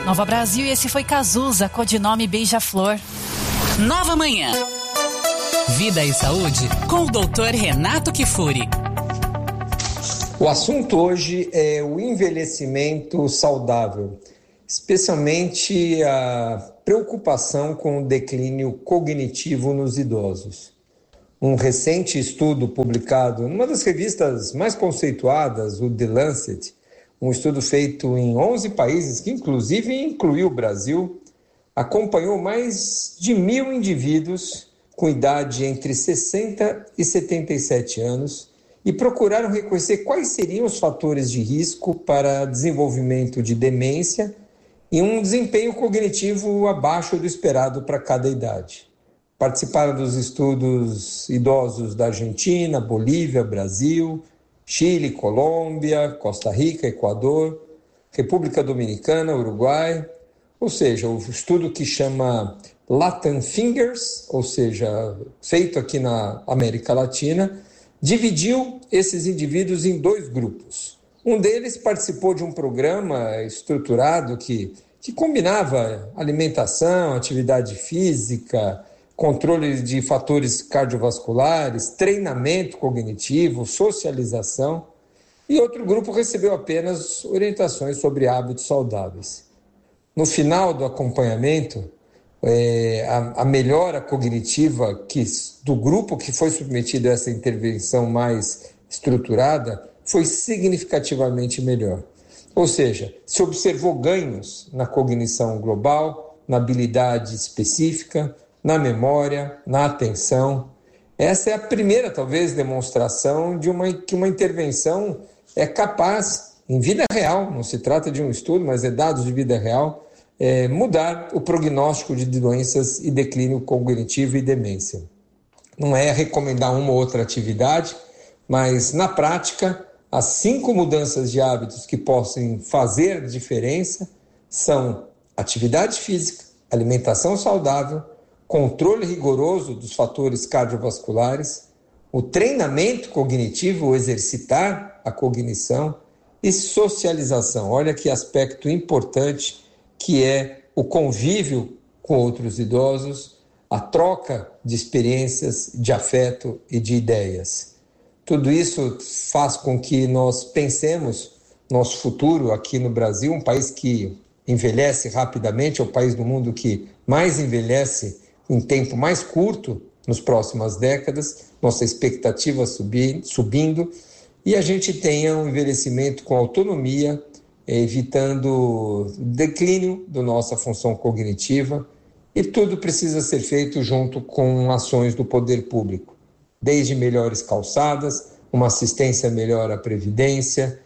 Nova Brasil, e esse foi Cazuza, codinome Beija-Flor. Nova Manhã. Vida e saúde com o Dr. Renato Kifuri. O assunto hoje é o envelhecimento saudável, especialmente a preocupação com o declínio cognitivo nos idosos. Um recente estudo publicado numa das revistas mais conceituadas, o The Lancet, um estudo feito em 11 países, que inclusive incluiu o Brasil, acompanhou mais de 1.000 indivíduos com idade entre 60 e 77 anos e procuraram reconhecer quais seriam os fatores de risco para desenvolvimento de demência e um desempenho cognitivo abaixo do esperado para cada idade. Participaram dos estudos idosos da Argentina, Bolívia, Brasil, Chile, Colômbia, Costa Rica, Equador, República Dominicana, Uruguai, ou seja, o estudo que chama Latin Fingers, ou seja, feito aqui na América Latina, dividiu esses indivíduos em 2 grupos. Um deles participou de um programa estruturado que combinava alimentação, atividade física, controle de fatores cardiovasculares, treinamento cognitivo, socialização, e outro grupo recebeu apenas orientações sobre hábitos saudáveis. No final do acompanhamento, a melhora cognitiva do grupo que foi submetido a essa intervenção mais estruturada foi significativamente melhor. Ou seja, se observou ganhos na cognição global, na habilidade específica, na memória, na atenção. Essa é a primeira, talvez, demonstração de que uma intervenção é capaz, em vida real, não se trata de um estudo, mas é dados de vida real, mudar o prognóstico de doenças e declínio cognitivo e demência. Não é recomendar uma ou outra atividade, mas na prática, as 5 mudanças de hábitos que possam fazer diferença são atividade física, alimentação saudável, controle rigoroso dos fatores cardiovasculares, o treinamento cognitivo, o exercitar a cognição e socialização. Olha que aspecto importante que é o convívio com outros idosos, a troca de experiências, de afeto e de ideias. Tudo isso faz com que nós pensemos nosso futuro aqui no Brasil, um país que envelhece rapidamente, é o país do mundo que mais envelhece em tempo mais curto nas próximas décadas, nossa expectativa subindo, e a gente tenha um envelhecimento com autonomia, evitando o declínio da nossa função cognitiva, e tudo precisa ser feito junto com ações do poder público, desde melhores calçadas, uma assistência melhor à previdência,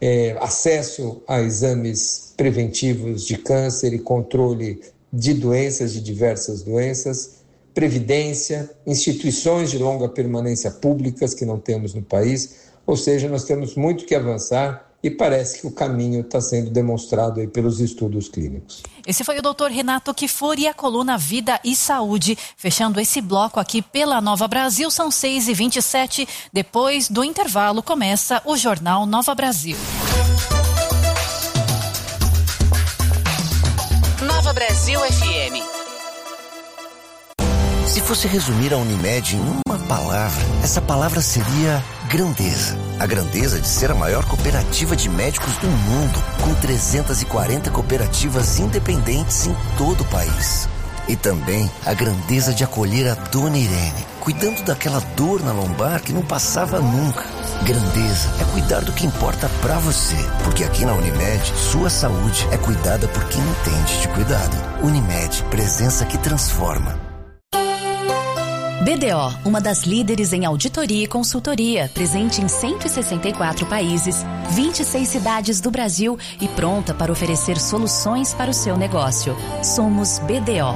acesso a exames preventivos de câncer e controle de doenças, de diversas doenças, previdência, instituições de longa permanência públicas que não temos no país, ou seja, nós temos muito que avançar e parece que o caminho está sendo demonstrado aí pelos estudos clínicos. Esse foi o Dr. Renato Kifuri e a coluna Vida e Saúde. Fechando esse bloco aqui pela Nova Brasil, são 6h27. Depois do intervalo começa o Jornal Nova Brasil. Nova Brasil FM. Se fosse resumir a Unimed em uma palavra, essa palavra seria grandeza. A grandeza de ser a maior cooperativa de médicos do mundo, com 340 cooperativas independentes em todo o país. E também a grandeza de acolher a Dona Irene, cuidando daquela dor na lombar que não passava nunca. Grandeza é cuidar do que importa pra você, porque aqui na Unimed, sua saúde é cuidada por quem entende de cuidado. Unimed, presença que transforma. BDO, uma das líderes em auditoria e consultoria, presente em 164 países, 26 cidades do Brasil e pronta para oferecer soluções para o seu negócio. Somos BDO.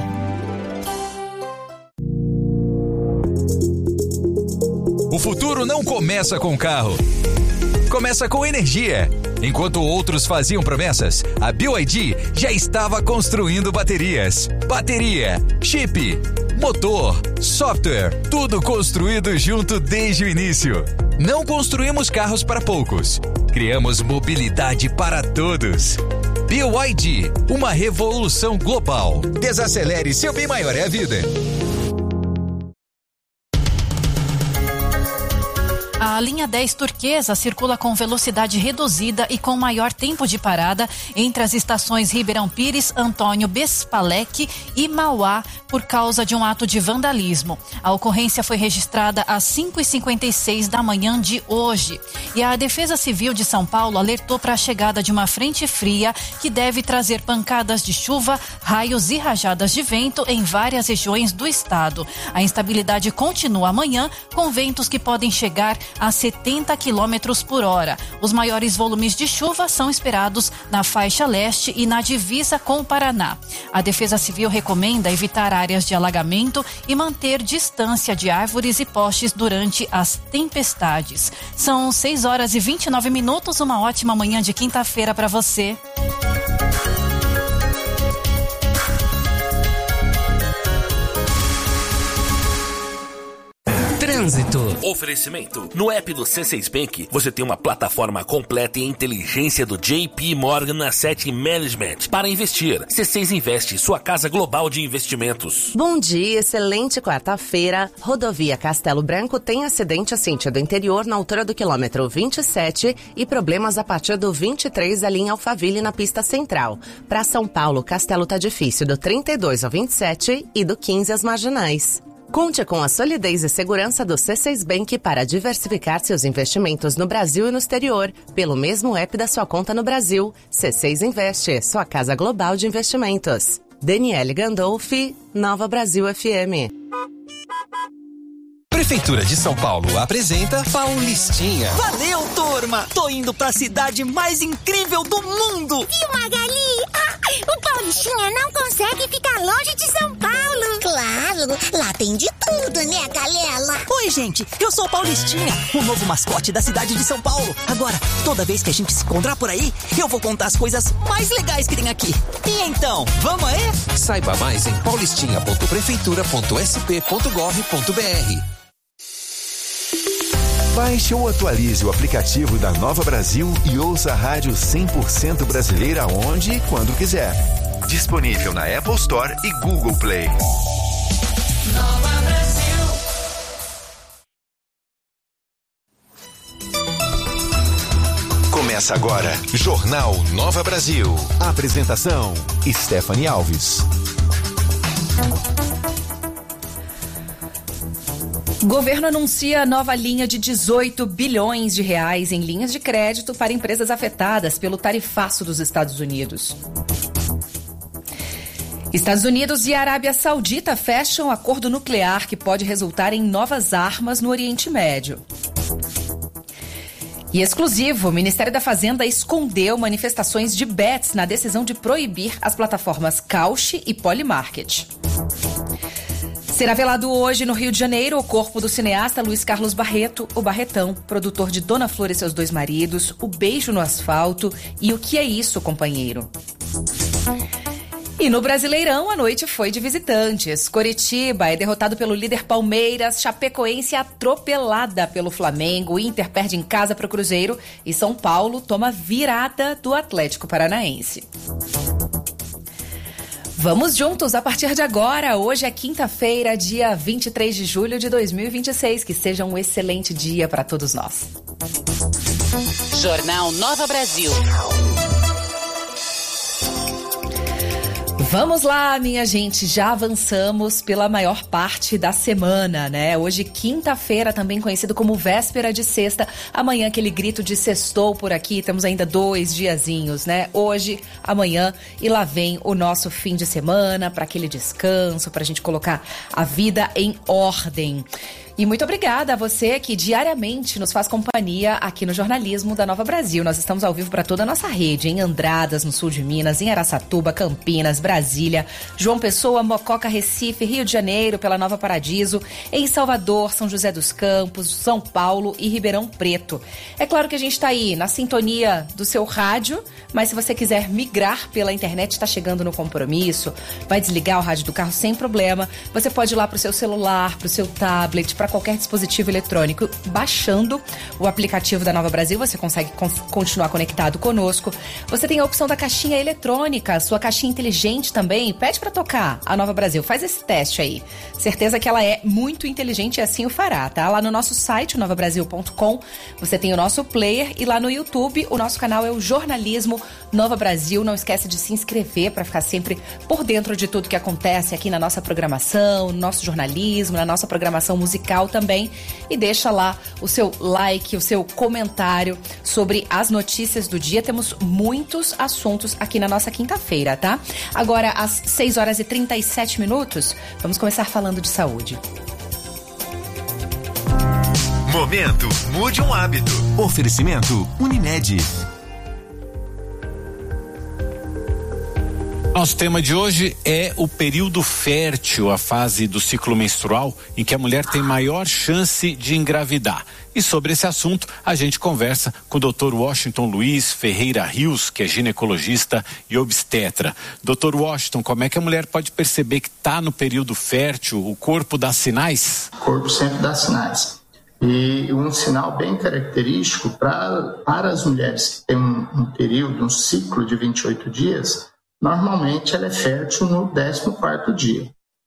O futuro não começa com carro. Começa com energia. Enquanto outros faziam promessas, a BYD já estava construindo baterias. Bateria, chip, motor, software, tudo construído junto desde o início. Não construímos carros para poucos. Criamos mobilidade para todos. BYD, uma revolução global. Desacelere, seu bem maior é a vida. A linha 10 turquesa circula com velocidade reduzida e com maior tempo de parada entre as estações Ribeirão Pires, Antônio Bespalec e Mauá por causa de um ato de vandalismo. A ocorrência foi registrada às 5h56 da manhã de hoje. E a Defesa Civil de São Paulo alertou para a chegada de uma frente fria que deve trazer pancadas de chuva, raios e rajadas de vento em várias regiões do estado. A instabilidade continua amanhã, com ventos que podem chegar a 70 km por hora. Os maiores volumes de chuva são esperados na faixa leste e na divisa com o Paraná. A Defesa Civil recomenda evitar áreas de alagamento e manter distância de árvores e postes durante as tempestades. São 6h29, uma ótima manhã de quinta-feira para você. Trânsito. Oferecimento. No app do C6 Bank, você tem uma plataforma completa e inteligência do JP Morgan Asset Management para investir. C6 Investe, sua casa global de investimentos. Bom dia, excelente quarta-feira. Rodovia Castelo Branco tem acidente a sentido interior na altura do quilômetro 27 e problemas a partir do 23 ali em Alphaville na pista central. Para São Paulo, Castelo tá difícil do 32 ao 27 e do 15 às marginais. Conte com a solidez e segurança do C6 Bank para diversificar seus investimentos no Brasil e no exterior, pelo mesmo app da sua conta no Brasil. C6 Investe, sua casa global de investimentos. Daniele Gandolfi, Nova Brasil FM. Prefeitura de São Paulo apresenta Paulistinha. Valeu, turma! Tô indo pra cidade mais incrível do mundo! Viu, Magali? O Paulistinha não consegue ficar longe de São Paulo! Claro! Lá tem de tudo, né, galera? Oi, gente! Eu sou o Paulistinha, o novo mascote da cidade de São Paulo. Agora, toda vez que a gente se encontrar por aí, eu vou contar as coisas mais legais que tem aqui. E então, vamos aí? Saiba mais em paulistinha.prefeitura.sp.gov.br. Baixe ou atualize o aplicativo da Nova Brasil e ouça a rádio 100% brasileira onde e quando quiser. Disponível na Apple Store e Google Play. Nova Brasil. Começa agora, Jornal Nova Brasil. Apresentação, Stephanie Alves. Governo anuncia nova linha de 18 bilhões de reais em linhas de crédito para empresas afetadas pelo tarifaço dos Estados Unidos. Estados Unidos e Arábia Saudita fecham acordo nuclear que pode resultar em novas armas no Oriente Médio. E exclusivo, o Ministério da Fazenda escondeu manifestações de bets na decisão de proibir as plataformas Cauchy e Polymarket. Será velado hoje no Rio de Janeiro o corpo do cineasta Luiz Carlos Barreto, o Barretão, produtor de Dona Flor e seus dois maridos, O Beijo no Asfalto e O Que é Isso, Companheiro. E no Brasileirão, a noite foi de visitantes. Coritiba é derrotado pelo líder Palmeiras, Chapecoense atropelada pelo Flamengo, Inter perde em casa para o Cruzeiro e São Paulo toma virada do Atlético Paranaense. Vamos juntos a partir de agora. Hoje é quinta-feira, dia 23 de julho de 2026. Que seja um excelente dia para todos nós. Jornal Nova Brasil. Vamos lá, minha gente, já avançamos pela maior parte da semana, né? Hoje, quinta-feira, também conhecido como véspera de sexta. Amanhã, aquele grito de sextou por aqui. Temos ainda 2 diazinhos, né? Hoje, amanhã e lá vem o nosso fim de semana para aquele descanso, para a gente colocar a vida em ordem. E muito obrigada a você que diariamente nos faz companhia aqui no jornalismo da Nova Brasil. Nós estamos ao vivo para toda a nossa rede, em Andradas, no sul de Minas, em Araçatuba, Campinas, Brasília, João Pessoa, Mococa, Recife, Rio de Janeiro, pela Nova Paradiso, em Salvador, São José dos Campos, São Paulo e Ribeirão Preto. É claro que a gente está aí na sintonia do seu rádio, mas se você quiser migrar pela internet, está chegando no compromisso, vai desligar o rádio do carro sem problema. Você pode ir lá para o seu celular, para o seu tablet, para qualquer dispositivo eletrônico. Baixando o aplicativo da Nova Brasil, você consegue continuar conectado conosco. Você tem a opção da caixinha eletrônica, sua caixinha inteligente também. Pede para tocar a Nova Brasil, faz esse teste aí. Certeza que ela é muito inteligente e assim o fará, tá? Lá no nosso site, novabrasil.com, você tem o nosso player e lá no YouTube, o nosso canal é o Jornalismo Nova Brasil. Não esquece de se inscrever para ficar sempre por dentro de tudo que acontece aqui na nossa programação, no nosso jornalismo, na nossa programação musical também. E deixa lá o seu like, o seu comentário sobre as notícias do dia. Temos muitos assuntos aqui na nossa quinta-feira, tá? Agora, às 6h37, vamos começar falando de saúde. Momento Mude um Hábito. Oferecimento Unimed. Nosso tema de hoje é o período fértil, a fase do ciclo menstrual em que a mulher tem maior chance de engravidar. E sobre esse assunto, a gente conversa com o Dr. Washington Luiz Ferreira Rios, que é ginecologista e obstetra. Dr. Washington, como é que a mulher pode perceber que está no período fértil? O corpo dá sinais? O corpo sempre dá sinais. E um sinal bem característico para as mulheres que têm um período, um ciclo de 28 dias, normalmente ela é fértil no 14º dia.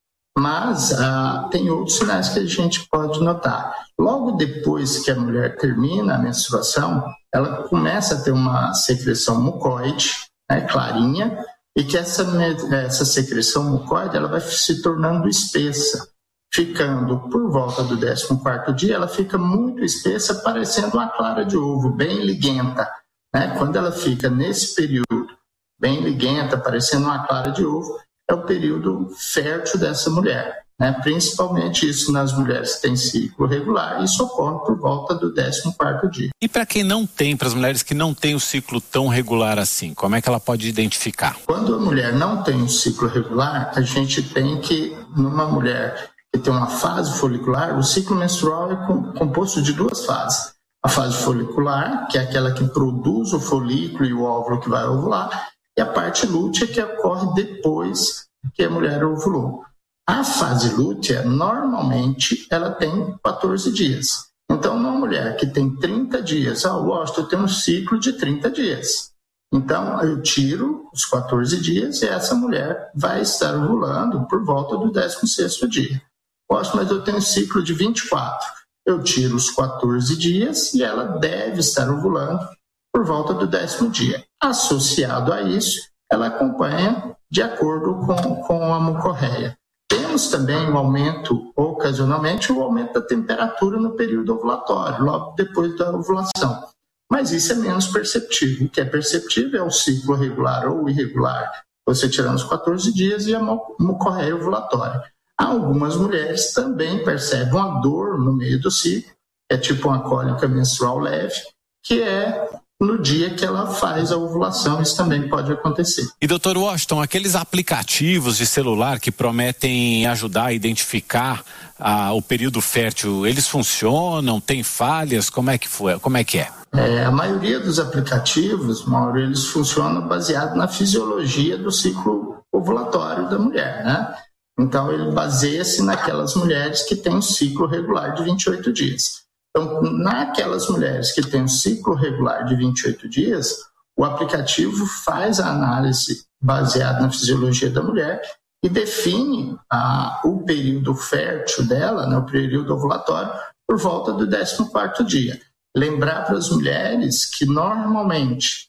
Mas tem outros sinais que a gente pode notar. Logo depois que a mulher termina a menstruação, ela começa a ter uma secreção mucoide, né, clarinha, e que essa secreção mucoide ela vai se tornando espessa. Ficando por volta do 14º dia, ela fica muito espessa, parecendo uma clara de ovo, bem liguenta. Né? Quando ela fica nesse período bem liguenta, parecendo uma clara de ovo, é o período fértil dessa mulher. Né? Principalmente isso nas mulheres que têm ciclo regular, isso ocorre por volta do 14º dia. E para quem não tem, para as mulheres que não têm o ciclo tão regular assim, como é que ela pode identificar? Quando a mulher não tem um ciclo regular, a gente tem que, numa mulher que tem uma fase folicular, o ciclo menstrual é composto de duas fases. A fase folicular, que é aquela que produz o folículo e o óvulo que vai ovular, e a parte lútea, que ocorre depois que a mulher ovulou. A fase lútea, normalmente, ela tem 14 dias. Então, uma mulher que tem 30 dias, eu tenho um ciclo de 30 dias. Então, eu tiro os 14 dias e essa mulher vai estar ovulando por volta do 16º dia. Mas eu tenho um ciclo de 24. Eu tiro os 14 dias e ela deve estar ovulando por volta do 10º dia. Associado a isso, ela acompanha de acordo com a mucorreia. Temos também um aumento, ocasionalmente, o aumento da temperatura no período ovulatório, logo depois da ovulação. Mas isso é menos perceptível. O que é perceptível é o ciclo regular ou irregular, você tirando os 14 dias, e a mucorreia ovulatória. Algumas mulheres também percebem uma dor no meio do ciclo, é tipo uma cólica menstrual leve, que é no dia que ela faz a ovulação. Isso também pode acontecer. E Dr. Washington, aqueles aplicativos de celular que prometem ajudar a identificar o período fértil, eles funcionam? Tem falhas? Como é que é? A maioria dos aplicativos, Mauro, eles funcionam baseado na fisiologia do ciclo ovulatório da mulher, né? Então, ele baseia-se naquelas mulheres que têm um ciclo regular de 28 dias. Então, naquelas mulheres que têm um ciclo regular de 28 dias, o aplicativo faz a análise baseada na fisiologia da mulher e define o período fértil dela, né, o período ovulatório, por volta do 14º dia. Lembrar para as mulheres que, normalmente,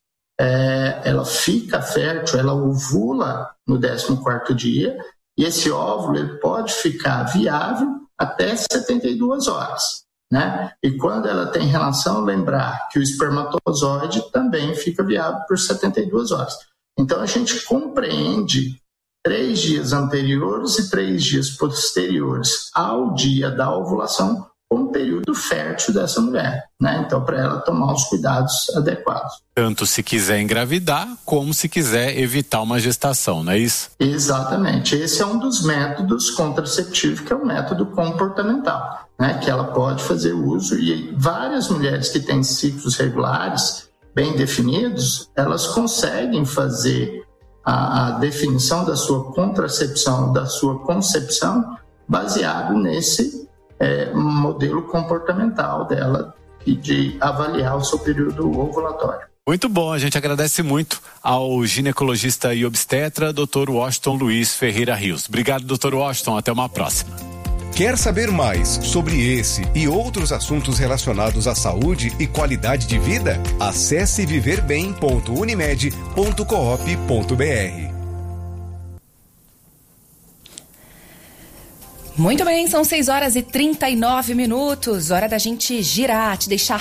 ela fica fértil, ela ovula no 14º dia, e esse óvulo ele pode ficar viável até 72 horas. Né? E quando ela tem relação, lembrar que o espermatozoide também fica viável por 72 horas. Então, a gente compreende 3 dias anteriores e 3 dias posteriores ao dia da ovulação como período fértil dessa mulher, né? Então, para ela tomar os cuidados adequados. Tanto se quiser engravidar, como se quiser evitar uma gestação, não é isso? Exatamente. Esse é um dos métodos contraceptivos, que é o método comportamental, né? Que ela pode fazer uso, e várias mulheres que têm ciclos regulares bem definidos, elas conseguem fazer a definição da sua contracepção, da sua concepção, baseado nesse modelo comportamental dela e de avaliar o seu período ovulatório. Muito bom, a gente agradece muito ao ginecologista e obstetra, Dr. Washington Luiz Ferreira Rios. Obrigado, Dr. Washington, até uma próxima. Quer saber mais sobre esse e outros assuntos relacionados à saúde e qualidade de vida? Acesse viverbem.unimed.coop.br. Muito bem, são 6 horas e 39 minutos. Hora da gente girar, te deixar